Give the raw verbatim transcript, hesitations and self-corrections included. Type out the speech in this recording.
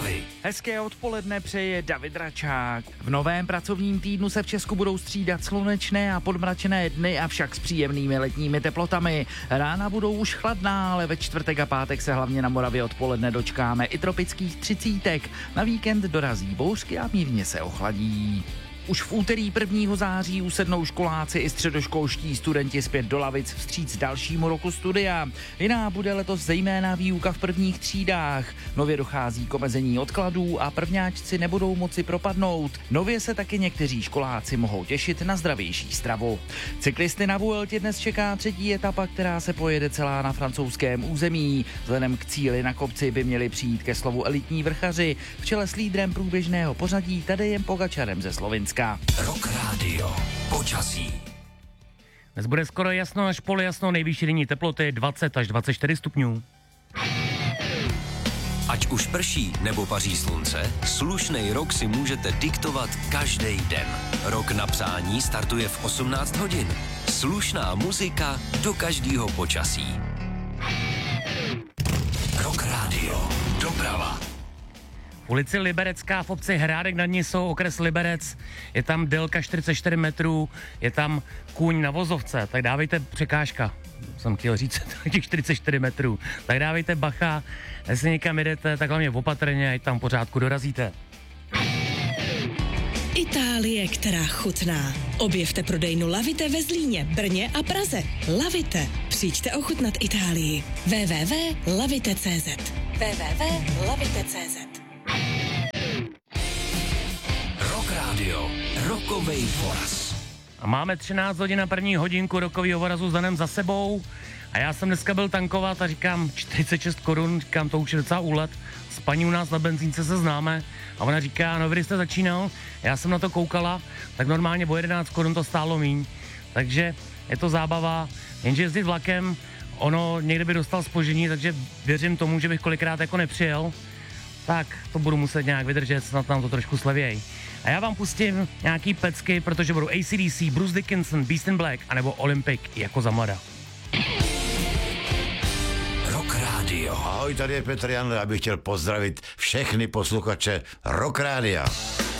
hlavy. Hezké odpoledne přeje David Račák. V novém pracovním týdnu se v Česku budou střídat slunečné a podmračené dny, avšak s příjemnými letními teplotami. Rána budou už chladná, ale ve čtvrtek a pátek se hlavně na Moravě odpoledne dočkáme i tropických třicítek. Na víkend dorazí bouřky a mírně se ochladí. Už v úterý prvního září usednou školáci i středoškolští studenti zpět do lavic vstříc dalšímu roku studia. Jiná bude letos zejména výuka v prvních třídách. Nově dochází k omezení odkladů a prvňáčci nebudou moci propadnout. Nově se taky někteří školáci mohou těšit na zdravější stravu. Cyklisty na Vueltě dnes čeká třetí etapa, která se pojede celá na francouzském území. Vzhledem k cíli na kopci by měli přijít ke slovu elitní vrchaři v čele s lídrem průběžného pořadí Tadejem Pogačarem ze Slovinska. Rock Radio. Počasí. Dnes bude skoro jasno až polojasno, nejvyšší denní teploty dvacet až dvacet čtyři stupňů. Ať už prší nebo paří slunce, slušnej rok si můžete diktovat každý den. Rok na přání startuje v osmnáct hodin. Slušná muzika do každého počasí. Rock Radio. Doprava. Ulici Liberecká v obci Hrádek nad Nisou, okres Liberec, je tam délka čtyřicet čtyři metrů, je tam kůň na vozovce, tak dávejte překážka, jsem chtěl říct, těch čtyřicet čtyři metrů, tak dávejte bacha, jestli někam jdete, tak hlavně opatrně, ať tam pořádku dorazíte. Itálie, která chutná. Objevte prodejnu Lavite ve Zlíně, Brně a Praze. Lavite. Přijďte ochutnat Itálii. w w w tečka lavite tečka cz w w w tečka lavite tečka cz Rock Radio. Rokovej voraz. A máme třináct hodin na první hodinku rokovýho vorazu s Danem za sebou a já jsem dneska byl tankovat a říkám čtyřicet šest korun, říkám to už je docela úlet. S paní u nás na benzínce se známe a ona říká, no vy jste začínal, já jsem na to koukala, tak normálně o jedenáct korun to stálo míň, takže je to zábava, jenže jezdit vlakem, ono někdy by dostal zpoždění, takže věřím tomu, že bych kolikrát jako nepřijel, tak to budu muset nějak vydržet, snad nám to trošku slevěj. A já vám pustím nějaký pecky, protože budou A C D C, Bruce Dickinson, Beast in Black, anebo Olympic jako za mlada. Rock Radio. Ahoj, tady je Petr Jan, já bych chtěl pozdravit všechny posluchače Rock Rádia.